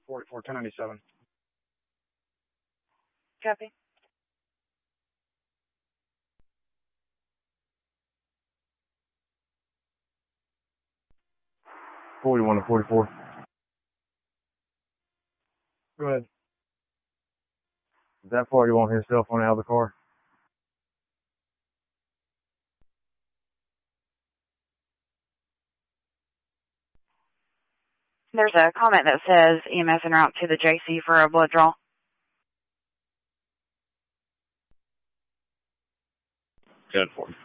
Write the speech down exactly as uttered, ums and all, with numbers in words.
forty-four, ten ninety-seven. Copy. forty-one to forty-four. Go ahead. Is that far you want his cell phone out of the car? There's a comment that says E M S en route to the J C for a blood draw. ten four.